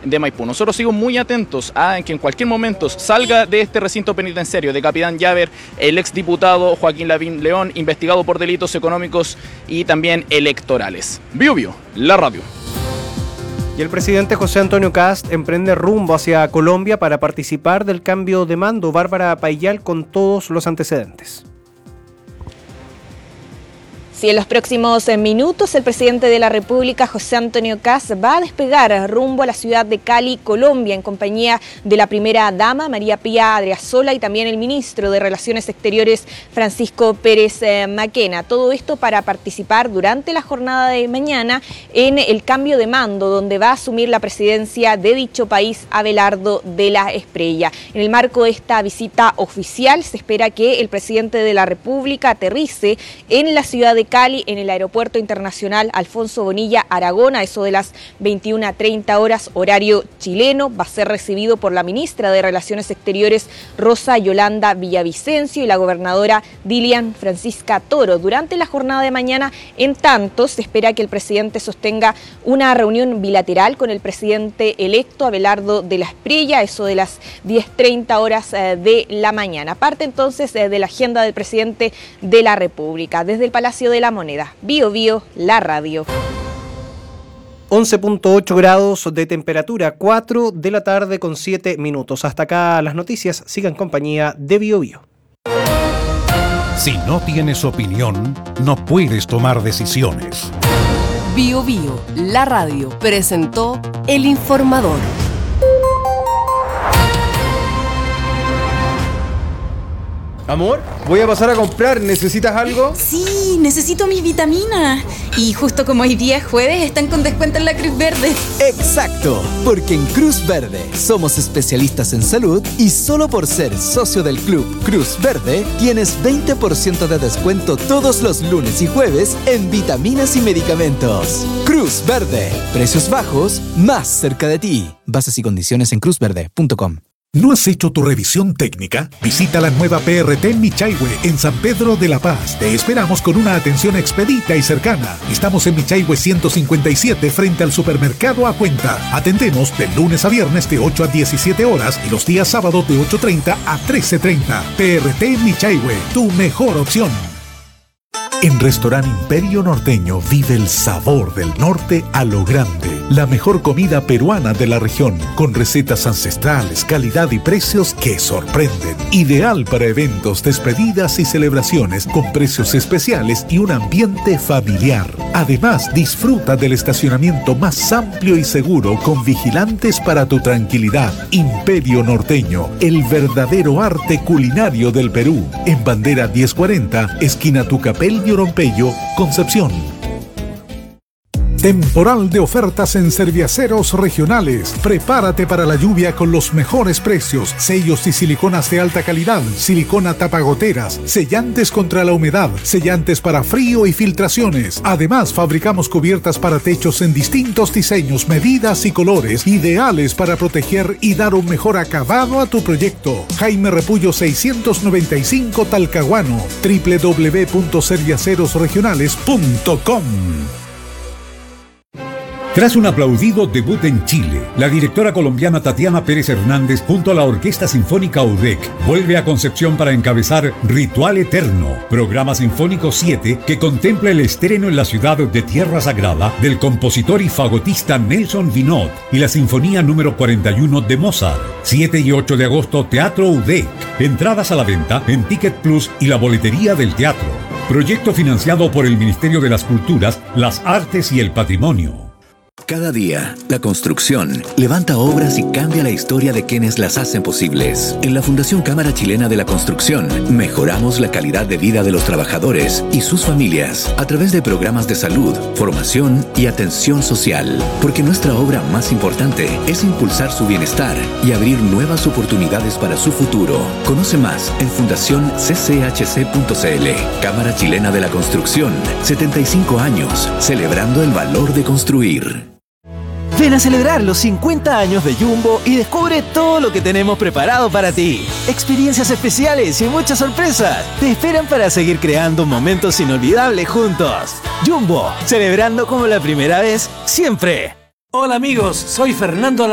de Maipú. Nosotros seguimos muy atentos a que en cualquier momento salga de este recinto penitenciario de Capitán Llaver el exdiputado Joaquín Lavín León, investigado por delitos económicos y también electorales. Bio Bio, la radio. Y el presidente José Antonio Kast emprende rumbo hacia Colombia para participar del cambio de mando. Bárbara Paillal con todos los antecedentes. Sí, en los próximos minutos el presidente de la República, José Antonio Kast, va a despegar rumbo a la ciudad de Cali, Colombia, en compañía de la primera dama, María Pía Adriasola, y también el ministro de Relaciones Exteriores, Francisco Pérez Maquena. Todo esto para participar durante la jornada de mañana en el cambio de mando, donde va a asumir la presidencia de dicho país Abelardo de la Espriella. En el marco de esta visita oficial, se espera que el presidente de la República aterrice en la ciudad de Cali, en el Aeropuerto Internacional Alfonso Bonilla Aragón, a eso de las 21:30 horas, horario chileno. Va a ser recibido por la ministra de Relaciones Exteriores, Rosa Yolanda Villavicencio, y la gobernadora Dilian Francisca Toro. Durante la jornada de mañana, en tanto, se espera que el presidente sostenga una reunión bilateral con el presidente electo, Abelardo de la Espriella, a eso de las 10:30 horas de la mañana. Parte entonces de la agenda del presidente de la República. Desde el Palacio de la Moneda, Bio Bio, la radio. 11.8 grados de temperatura, 4 de la tarde con 7 minutos. Hasta acá las noticias. Sigan en compañía de Bio Bio. Si no tienes opinión, no puedes tomar decisiones. Bio Bio, la radio, presentó El Informador. Amor, voy a pasar a comprar. ¿Necesitas algo? Sí, necesito mis vitaminas. Y justo como hoy día es jueves, están con descuento en la Cruz Verde. ¡Exacto! Porque en Cruz Verde somos especialistas en salud y solo por ser socio del Club Cruz Verde tienes 20% de descuento todos los lunes y jueves en vitaminas y medicamentos. Cruz Verde. Precios bajos, más cerca de ti. Bases y condiciones en cruzverde.com. ¿No has hecho tu revisión técnica? Visita la nueva PRT en Michaihue, en San Pedro de la Paz. Te esperamos con una atención expedita y cercana. Estamos en Michaihue 157, frente al supermercado A Cuenta. Atendemos de lunes a viernes de 8 a 17 horas y los días sábados de 8:30 a 13:30. PRT en Michaihue, tu mejor opción. En Restaurante Imperio Norteño vive el sabor del norte a lo grande. La mejor comida peruana de la región, con recetas ancestrales, calidad y precios que sorprenden. Ideal para eventos, despedidas y celebraciones, con precios especiales y un ambiente familiar. Además, disfruta del estacionamiento más amplio y seguro, con vigilantes para tu tranquilidad. Imperio Norteño, el verdadero arte culinario del Perú. En Bandera 1040, esquina Tucapel y Orompeyo, Concepción. Temporal de ofertas en Serviaceros Regionales. Prepárate para la lluvia con los mejores precios. Sellos y siliconas de alta calidad. Silicona tapagoteras. Sellantes contra la humedad. Sellantes para frío y filtraciones. Además, fabricamos cubiertas para techos en distintos diseños, medidas y colores, ideales para proteger y dar un mejor acabado a tu proyecto. Jaime Repullo 695 Talcahuano. www.serviacerosregionales.com. Tras un aplaudido debut en Chile, la directora colombiana Tatiana Pérez Hernández junto a la Orquesta Sinfónica UDEC vuelve a Concepción para encabezar Ritual Eterno, programa sinfónico 7 que contempla el estreno en la ciudad de Tierra Sagrada del compositor y fagotista Nelson Vinot y la Sinfonía número 41 de Mozart. 7 y 8 de agosto, Teatro UDEC. Entradas a la venta en Ticket Plus y la boletería del teatro. Proyecto financiado por el Ministerio de las Culturas, las Artes y el Patrimonio. Cada día, la construcción levanta obras y cambia la historia de quienes las hacen posibles. En la Fundación Cámara Chilena de la Construcción, mejoramos la calidad de vida de los trabajadores y sus familias a través de programas de salud, formación y atención social. Porque nuestra obra más importante es impulsar su bienestar y abrir nuevas oportunidades para su futuro. Conoce más en fundacioncchc.cl. Cámara Chilena de la Construcción, 75 años, celebrando el valor de construir. Ven a celebrar los 50 años de Jumbo y descubre todo lo que tenemos preparado para ti. Experiencias especiales y muchas sorpresas te esperan para seguir creando momentos inolvidables juntos. Jumbo, celebrando como la primera vez, siempre. Hola amigos, soy Fernando